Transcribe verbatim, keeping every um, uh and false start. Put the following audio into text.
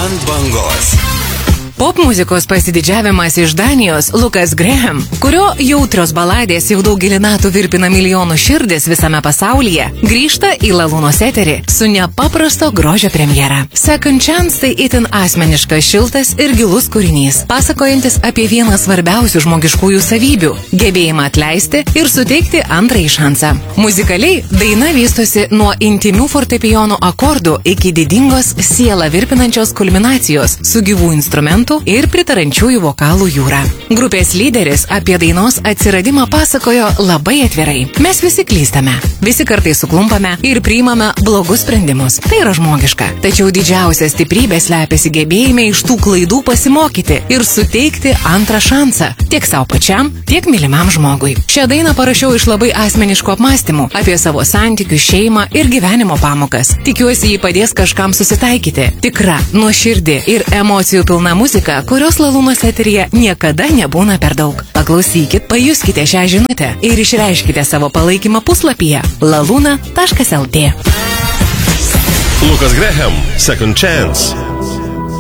Ant bangos. Popmuzikos pasididžiavimas iš Danijos Lukas Graham, kurio jautrios baladės jau daugelį metų virpina milijonų širdis visame pasaulyje, grįžta į Lalūnos eterį su nepaprasto grožio premjera. Second Chance tai itin asmeniškas, šiltas ir gilus kūrinys, pasakojantis apie vieną svarbiausių žmogiškųjų savybių – gebėjimą atleisti ir suteikti antrąjį šansą. Muzikaliai daina vystosi nuo intimių fortepijonų akordų iki didingos sielą virpinančios kulminacijos su gyvų instrumentų ir pritarančiųjų vokalų jūra. Grupės lyderis apie dainos atsiradimą pasakojo labai atvirai. Mes visi klystame, visi kartais suklumpame ir priimame blogus sprendimus. Tai yra žmogiška. Tačiau didžiausia stiprybė slepiasi gebėjime iš tų klaidų pasimokyti ir suteikti antrą šansą tiek savo pačiam, tiek mylimam žmogui. Šią dainą parašiau iš labai asmeniškų apmąstymų apie savo santykių, šeimą ir gyvenimo pamokas. Tikiuosi, jį padės kažkam susitaikyti. Tikra, nuoširdi ir emocijų pilna muzika, kurios Lalūnos eteryje niekada nebūna per daug. Paklausykit, pajuskite šią žinutę ir išreiškite savo palaikymą puslapyje laluna taškas lt. Lukas Graham, Second Chance.